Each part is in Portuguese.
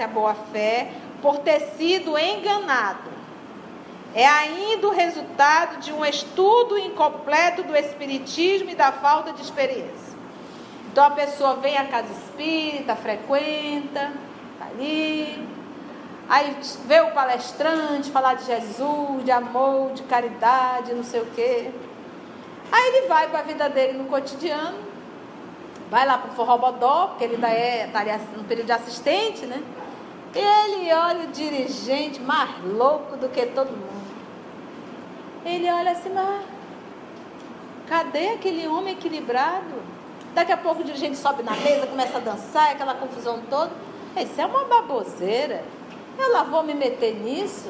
restaurasse a boa-fé por ter sido enganado. É ainda o resultado de um estudo incompleto do espiritismo e da falta de experiência. Então a pessoa vem à casa espírita, frequenta, tá ali, aí vê o palestrante falar de Jesus, de amor, de caridade, não sei o quê. Aí ele vai para a vida dele no cotidiano, vai lá para o forrobodó, porque ele ainda está ali no período de assistente, né? E ele olha o dirigente mais louco do que todo mundo. Ele olha assim, mas cadê aquele homem equilibrado? Daqui a pouco o dirigente sobe na mesa, começa a dançar, aquela confusão toda. Isso é uma baboseira. Eu lá vou me meter nisso?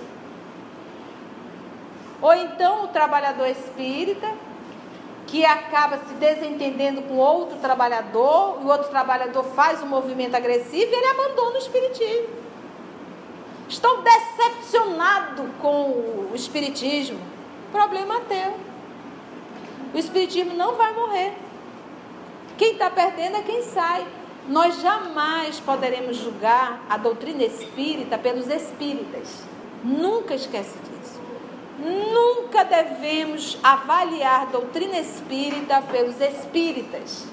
Ou então o trabalhador espírita, que acaba se desentendendo com outro trabalhador, e o outro trabalhador faz um movimento agressivo e ele abandona o espiritismo. Estou decepcionado com o espiritismo. Problema teu. O espiritismo não vai morrer. Quem está perdendo é quem sai. Nós jamais poderemos julgar a doutrina espírita pelos espíritas. Nunca esquece disso. Nunca devemos avaliar a doutrina espírita pelos espíritas.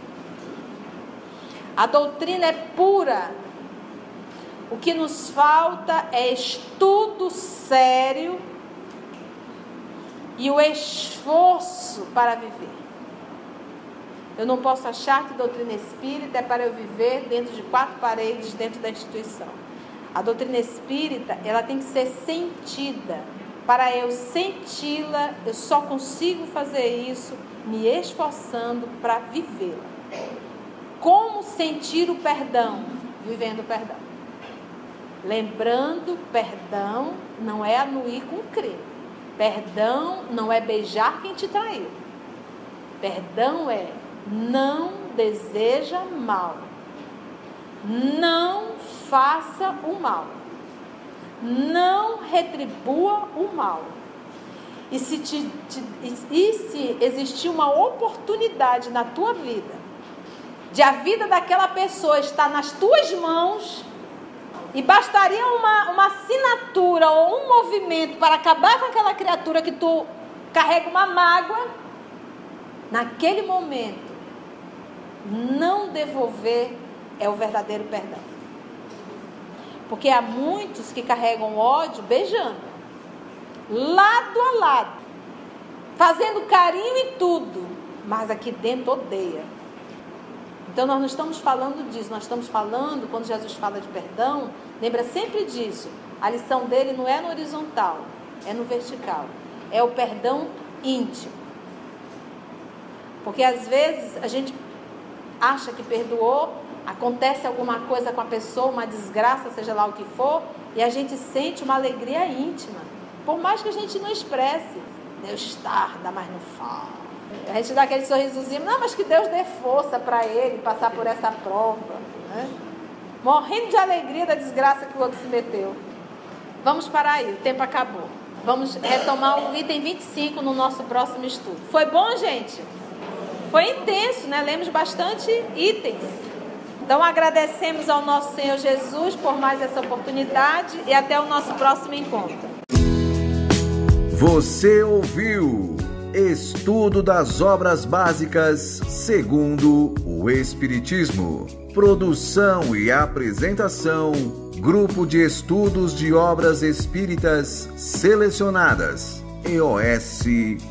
A doutrina é pura. O que nos falta é estudo sério e o esforço para viver. Eu não posso achar que doutrina espírita é para eu viver dentro de 4 paredes, dentro da instituição. A doutrina espírita, ela tem que ser sentida. Para eu senti-la, eu só consigo fazer isso me esforçando para vivê-la. Como sentir o perdão? Vivendo o perdão. Lembrando, perdão não é anuir com crer. Perdão não é beijar quem te traiu. Perdão é não deseja mal. Não faça o mal. Não retribua o mal. E se existir uma oportunidade na tua vida, de a vida daquela pessoa estar nas tuas mãos, e bastaria uma assinatura ou um movimento para acabar com aquela criatura que tu carrega uma mágoa, naquele momento, não devolver é o verdadeiro perdão. Porque há muitos que carregam ódio beijando, lado a lado, fazendo carinho e tudo, mas aqui dentro odeia. Então nós não estamos falando disso, nós estamos falando, quando Jesus fala de perdão, lembra sempre disso. A lição dele não é no horizontal, é no vertical. É o perdão íntimo. Porque às vezes a gente acha que perdoou, acontece alguma coisa com a pessoa, uma desgraça, seja lá o que for, e a gente sente uma alegria íntima. Por mais que a gente não expresse, Deus tarda, mas não fala. A gente dá aquele sorrisozinho, não, mas que Deus dê força para ele passar por essa prova, né? Morrendo de alegria da desgraça que o outro se meteu. Vamos parar aí, o tempo acabou. Vamos retomar o item 25 no nosso próximo estudo. Foi bom, gente? Foi intenso, né? Lemos bastante itens. Então agradecemos ao nosso Senhor Jesus por mais essa oportunidade e até o nosso próximo encontro. Você ouviu Estudo das Obras Básicas segundo o Espiritismo. Produção e apresentação, Grupo de Estudos de Obras Espíritas Selecionadas, EOS